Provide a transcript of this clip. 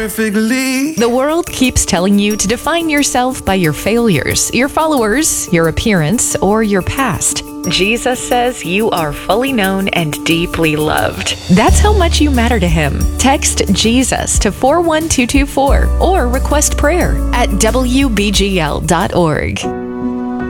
perfectly. The world keeps telling you to define yourself by your failures, your followers, your appearance, or your past. Jesus says you are fully known and deeply loved. That's how much you matter to Him. Text Jesus to 41224 or request prayer at WBGL.org.